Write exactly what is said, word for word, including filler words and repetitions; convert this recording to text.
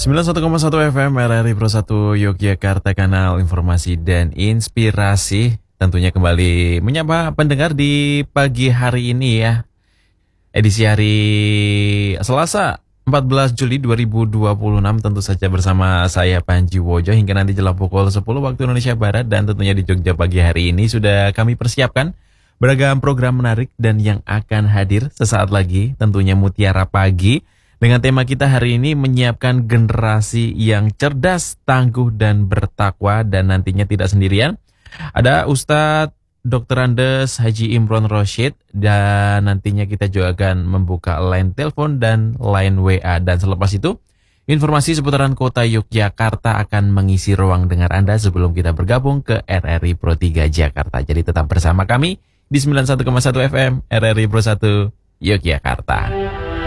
sembilan puluh satu koma satu F M R R I Pro satu Yogyakarta, kanal informasi dan inspirasi. Tentunya kembali menyapa pendengar di pagi hari ini ya. Edisi hari Selasa empat belas Juli dua ribu dua puluh enam, tentu saja bersama saya Panji Wojo hingga nanti jelang pukul sepuluh waktu Indonesia Barat. Dan tentunya di Jogja pagi hari ini sudah kami persiapkan beragam program menarik dan yang akan hadir sesaat lagi, tentunya Mutiara Pagi. Dengan tema kita hari ini menyiapkan generasi yang cerdas, tangguh, dan bertakwa. Dan nantinya tidak sendirian. Ada Ustadz doktor Andes Haji Imron Roshid. Dan nantinya kita juga akan membuka line telepon dan line W A. Dan selepas itu, informasi seputaran kota Yogyakarta akan mengisi ruang dengar Anda sebelum kita bergabung ke R R I Pro tiga Jakarta. Jadi tetap bersama kami di sembilan puluh satu koma satu F M R R I Pro satu Yogyakarta.